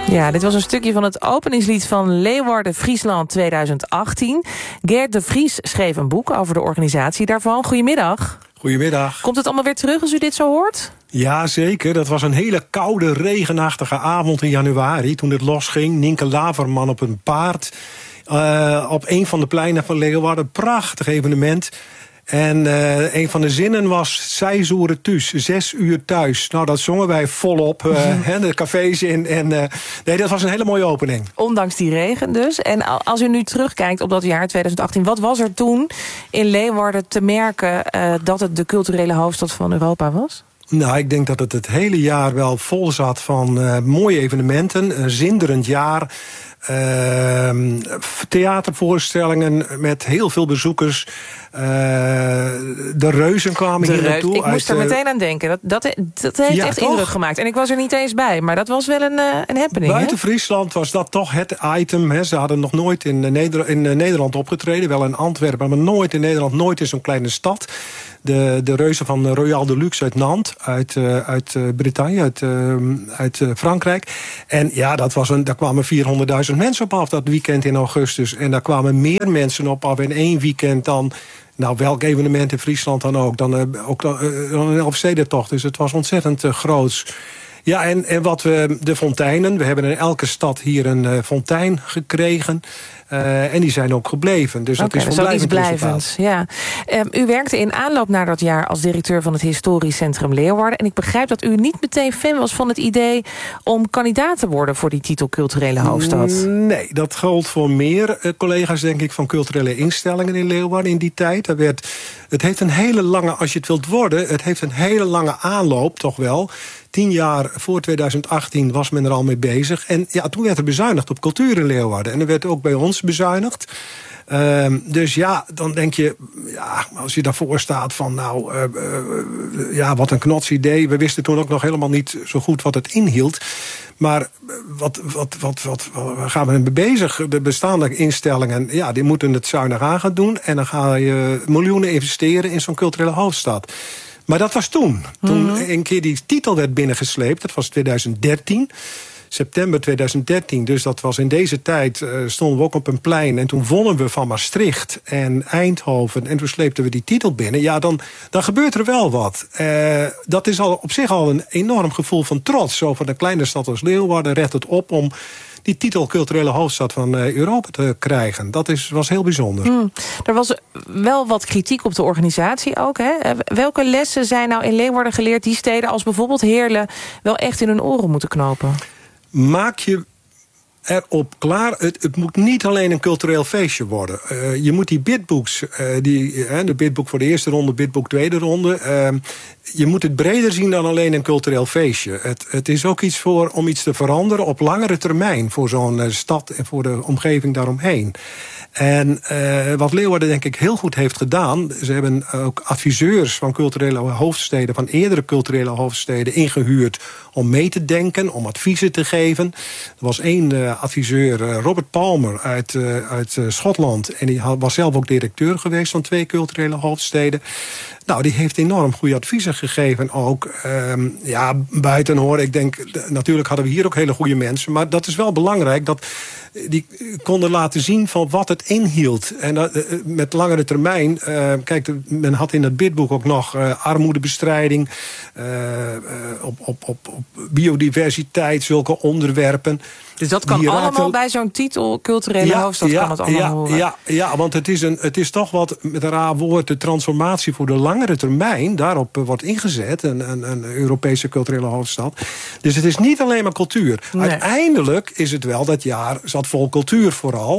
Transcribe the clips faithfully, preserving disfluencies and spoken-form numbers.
Ja, dit was een stukje van het openingslied van Leeuwarden-Friesland tweeduizend achttien. Gert de Vries schreef een boek over de organisatie daarvan. Goedemiddag. Goedemiddag. Komt het allemaal weer terug als u dit zo hoort? Ja, zeker. Dat was een hele koude, regenachtige avond in januari toen het losging. Nienke Laverman op een paard uh, op een van de pleinen van Leeuwarden. Prachtig evenement. En uh, een van de zinnen was zij zoeren thuis, zes uur thuis. Nou, dat zongen wij volop, uh, mm. de cafés in. En, uh, nee, dat was een hele mooie opening. Ondanks die regen dus. En als u nu terugkijkt op dat jaar tweeduizend achttien... wat was er toen in Leeuwarden te merken uh, dat het de culturele hoofdstad van Europa was? Nou, ik denk dat het het hele jaar wel vol zat van uh, mooie evenementen. Een zinderend jaar. Uh, theatervoorstellingen met heel veel bezoekers. Uh, de reuzen kwamen de hier reus, naartoe. Ik uit, moest er meteen aan denken. Dat, dat, dat heeft ja, echt toch? indruk gemaakt. En ik was er niet eens bij. Maar dat was wel een, uh, een happening. Buiten hè? Friesland was dat toch het item. Hè. Ze hadden nog nooit in, Neder- in Nederland opgetreden. Wel in Antwerpen, maar nooit in Nederland. Nooit in zo'n kleine stad. De, de reuzen van Royal Deluxe uit Nantes, uit, uh, uit uh, Bretagne, uit, uh, uit uh, Frankrijk. En ja, dat was een, daar kwamen vierhonderdduizend mensen op af dat weekend in augustus. En daar kwamen meer mensen op af in één weekend dan... Nou, welk evenement in Friesland dan ook. Dan, uh, ook uh, een Elfstedentocht. Dus het was ontzettend uh, groots. Ja, en, en wat we, de fonteinen. We hebben in elke stad hier een uh, fontein gekregen. Uh, en die zijn ook gebleven. Dus dat okay, is van iets blijvends. Ja. Uh, u werkte in aanloop naar dat jaar als directeur van het Historisch Centrum Leeuwarden. En ik begrijp dat u niet meteen fan was van het idee om kandidaat te worden voor die titel culturele hoofdstad. Nee, dat geldt voor meer uh, collega's, denk ik, van culturele instellingen in Leeuwarden in die tijd. Daar werd, het heeft een hele lange, als je het wilt worden, het heeft een hele lange aanloop, toch wel. Tien jaar voor tweeduizend achttien was men er al mee bezig. En ja, toen werd er bezuinigd op cultuur in Leeuwarden. En er werd ook bij ons bezuinigd. Uh, dus ja, dan denk je, ja, als je daarvoor staat van nou, uh, uh, ja, wat een knots idee. We wisten toen ook nog helemaal niet zo goed wat het inhield. Maar wat, wat, wat, wat, wat gaan we mee bezig? De bestaande instellingen, ja, die moeten het zuinig aan gaan doen. En dan ga je miljoenen investeren in zo'n culturele hoofdstad. Maar dat was toen. Toen mm-hmm. een keer die titel werd binnengesleept. Dat was tweeduizend dertien. September tweeduizend dertien. Dus dat was in deze tijd. Uh, stonden we ook op een plein. En toen wonnen we van Maastricht en Eindhoven. En toen sleepten we die titel binnen. Ja, dan, dan gebeurt er wel wat. Uh, dat is al op zich al een enorm gevoel van trots. Zo van een kleine stad als Leeuwarden redt het op om die titel culturele hoofdstad van Europa te krijgen. Dat is, was heel bijzonder. Hmm. Er was wel wat kritiek op de organisatie ook. Hè? Welke lessen zijn nou in Leeuwarden geleerd die steden als bijvoorbeeld Heerlen wel echt in hun oren moeten knopen? Maak je erop klaar, het, het moet niet alleen een cultureel feestje worden. Uh, je moet die bidbooks, uh, die, uh, de bidboek voor de eerste ronde, bidboek tweede ronde, uh, je moet het breder zien dan alleen een cultureel feestje. Het, het is ook iets voor om iets te veranderen op langere termijn voor zo'n uh, stad en voor de omgeving daaromheen. En uh, wat Leeuwarden denk ik heel goed heeft gedaan, ze hebben ook adviseurs van culturele hoofdsteden, van eerdere culturele hoofdsteden ingehuurd om mee te denken, om adviezen te geven. Er was één uh, adviseur, uh, Robert Palmer uit, uh, uit uh, Schotland, en die was zelf ook directeur geweest van twee culturele hoofdsteden. Nou, die heeft enorm goede adviezen gegeven ook. Um, ja, buiten hoor, ik denk, natuurlijk hadden we hier ook hele goede mensen, maar dat is wel belangrijk dat die konden laten zien van wat het inhield. En dat, met langere termijn, uh, kijk, men had in het bidboek ook nog uh, armoedebestrijding, uh, uh, op, op, op, op biodiversiteit, zulke onderwerpen. Dus dat kan allemaal raakte... bij zo'n titel culturele ja, hoofdstad ja, kan het allemaal ja, horen. Ja, ja, want het is, een, het is toch wat, met een raar woord, de transformatie voor de langere termijn. Daarop uh, wordt ingezet, een, een, een Europese culturele hoofdstad. Dus het is niet alleen maar cultuur. Nee. Uiteindelijk is het wel, dat jaar zat vol cultuur vooral.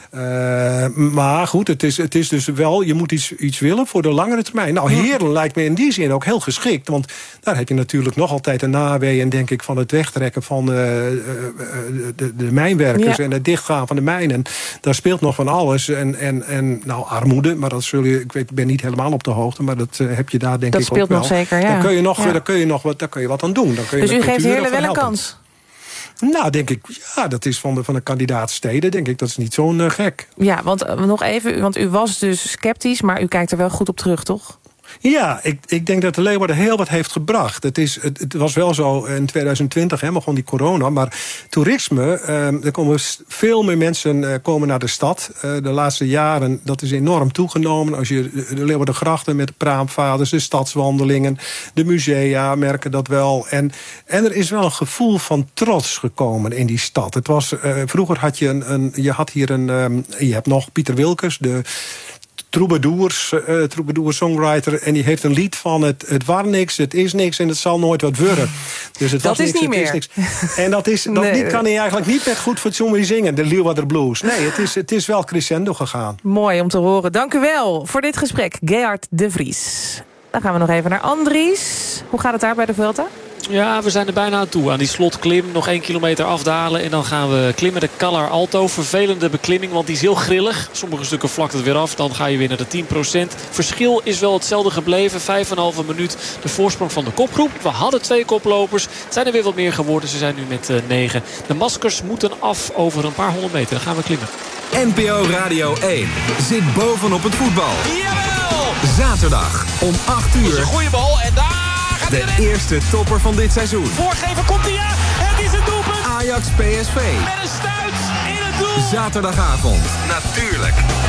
Uh, maar goed, het is, het is dus wel, je moet iets, iets willen voor de langere termijn. Nou, Heerlen lijkt me in die zin ook heel geschikt. Want daar heb je natuurlijk nog altijd een naweeën, denk ik, van het wegtrekken van uh, uh, de, de mijnwerkers ja. en het dichtgaan van de mijnen. Daar speelt nog van alles. En, en, en nou, armoede, maar dat zul je, ik weet, ik ben niet helemaal op de hoogte, maar dat uh, heb je daar denk dat ik ook wel. Dat speelt nog zeker, ja. Daar kun je nog, ja. daar kun je nog wat, daar kun je wat aan doen. Dan kun je dus u geeft Heerlen wel een kans? Nou, denk ik, ja, dat is van de, van de kandidaatsteden, denk ik, dat is niet zo'n uh, gek. Ja, want uh, nog even, want u was dus sceptisch, maar u kijkt er wel goed op terug, toch? Ja, ik, ik denk dat de Leeuwarden heel wat heeft gebracht. Het, is, het, het was wel zo in tweeduizend twintig, hè, begon die corona, maar toerisme. Uh, er komen veel meer mensen uh, komen naar de stad. Uh, de laatste jaren, dat is enorm toegenomen. Als je de Leeuwardengrachten met de praamvaders, de stadswandelingen, de musea merken dat wel. En, en er is wel een gevoel van trots gekomen in die stad. Het was, uh, vroeger had je een, een je had hier een, um, je hebt nog Pieter Wilkes, de troubadours, uh, troubadour songwriter, en die heeft een lied van het, het was niks, het is niks en het zal nooit wat worden. Dus het dat was is niks, niet het meer. is niks. En dat, is, dat nee. niet, kan hij eigenlijk niet met goed fatsoen meer zingen, de Leeuwarder Blues. Nee, het is, het is wel crescendo gegaan. Mooi om te horen. Dank u wel voor dit gesprek, Gerhard de Vries. Dan gaan we nog even naar Andries. Hoe gaat het daar bij de Vuelta? Ja, we zijn er bijna aan toe. Aan die slotklim. Nog één kilometer afdalen. En dan gaan we klimmen de Calar Alto. Vervelende beklimming, want die is heel grillig. Sommige stukken vlakt het weer af. Dan ga je weer naar de tien procent. Verschil is wel hetzelfde gebleven. Vijf en een halve minuut de voorsprong van de kopgroep. We hadden twee koplopers. Het zijn er weer wat meer geworden. Ze zijn nu met uh, negen. De maskers moeten af over een paar honderd meter. Dan gaan we klimmen. N P O Radio één zit bovenop het voetbal. Jawel! Zaterdag om acht uur. Dat is een goede bal en daar... De eerste topper van dit seizoen. Voorgever komt hij, ja. Het is een doelpunt. Ajax P S V. Met een stuit in het doel. Zaterdagavond. Natuurlijk.